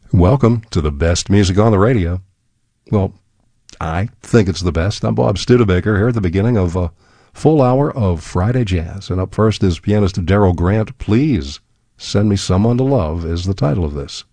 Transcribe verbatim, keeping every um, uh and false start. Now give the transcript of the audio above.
Welcome to the best music on the radio. Well, I think it's the best. I'm Bob Studebaker here at the beginning of a full hour of Friday Jazz. And up first is pianist Daryl Grant. Please Send Me Someone to Love is the title of this.